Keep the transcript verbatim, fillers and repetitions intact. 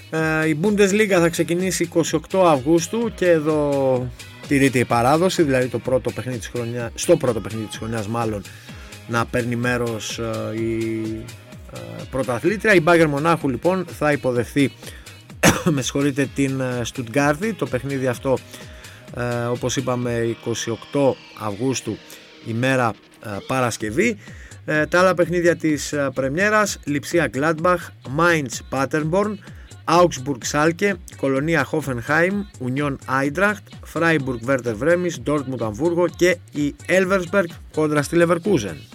Η Bundesliga θα ξεκινήσει εικοστή ογδόη Αυγούστου και εδώ τηρείται η παράδοση, δηλαδή το πρώτο παιχνίδι της χρονιάς, στο πρώτο παιχνίδι της χρονιάς μάλλον να παίρνει μέρος η πρωταθλήτρια. Η Bayern Μονάχου λοιπόν θα υποδεχθεί με συγχωρείτε την Στουτγκάρδη. Το παιχνίδι αυτό όπως είπαμε εικοστή ογδόη Αυγούστου, ημέρα Παρασκευή. Τα άλλα παιχνίδια της πρεμιέρας: Λιψία Gladbach, Mainz Paderborn, Augsburg Schalke, Κολονία Hoffenheim, Union Eintracht, Freiburg Werder Bremen, Dortmund Hamburgo και η Elversberg κόντρα στη Leverkusen.